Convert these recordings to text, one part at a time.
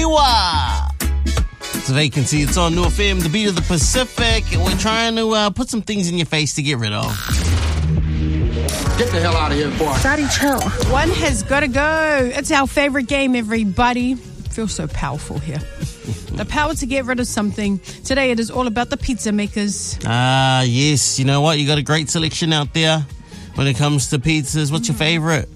Liwa. It's a vacancy. It's on New FM, the beat of the Pacific. We're trying to put some things in your face to get rid of. Get the hell out of here, boy. Daddy, chill. One has got to go. It's our favorite game, everybody. Feels so powerful here. The power to get rid of something. Today it is all about the pizza makers. Yes. You know what? You got a great selection out there when it comes to pizzas. What's your favorite?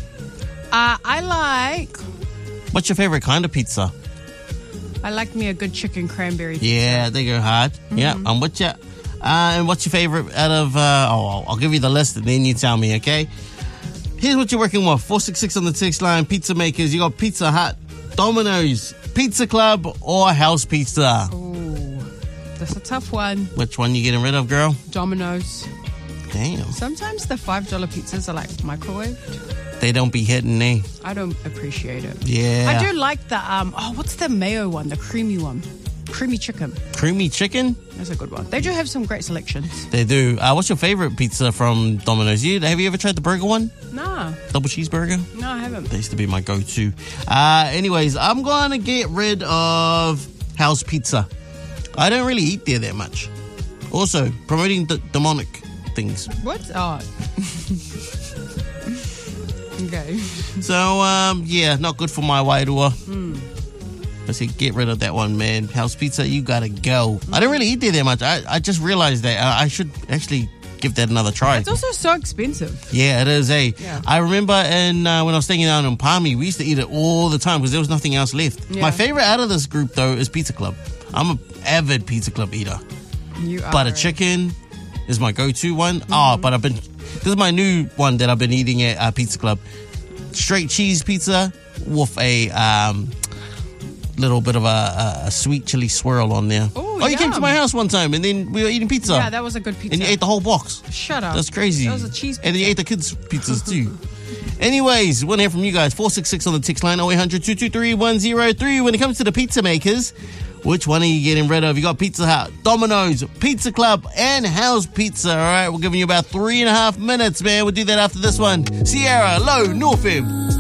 What's your favorite kind of pizza? I like me a good chicken cranberry pizza. Yeah, they go hard. Yeah, I'm with you. And what's your favorite out of... I'll give you the list and then you tell me, okay? Here's what you're working with. 466 on the text line. Pizza makers. You got Pizza Hut, Domino's, Pizza Club, or House Pizza. Ooh, that's a tough one. Which one you getting rid of, girl? Domino's. Damn. Sometimes the $5 pizzas are like microwaved. They don't be hitting, eh? I don't appreciate it. Yeah. I do like the, what's the mayo one? The creamy one. Creamy chicken. Creamy chicken? That's a good one. They do have some great selections. They do. What's your favorite pizza from Domino's? Have you ever tried the burger one? Nah. Double cheeseburger? No, I haven't. That used to be my go-to. Anyways, I'm going to get rid of House Pizza. I don't really eat there that much. Also, promoting demonic things. What? Oh. Okay. So, not good for my wairua. I said, get rid of that one, man. House Pizza, you gotta go. I don't really eat there that much. I just realized that I should actually give that another try. It's also so expensive. Yeah, it is, eh? Yeah. I remember when I was staying down in Palmy, we used to eat it all the time because there was nothing else left. Yeah. My favorite out of this group, though, is Pizza Club. I'm an avid Pizza Club eater. You are. Butter chicken is my go-to one. But this is my new one that I've been eating at Pizza Club. Straight cheese pizza with a little bit of a sweet chili swirl on there. Ooh, you came to yum. my house one time and then we were eating pizza. Yeah, that was a good pizza. And you ate the whole box. Shut up. That's crazy. That was a cheese pizza. And then you ate the kids' pizzas too. Anyways, want to hear from you guys. 466 on the text line, 0800 223 103. When it comes to the pizza makers, which one are you getting rid of? You got Pizza Hut, Domino's, Pizza Club, and House Pizza. All right, we're giving you about 3.5 minutes, man. We'll do that after this one. Sierra, Low, North FM.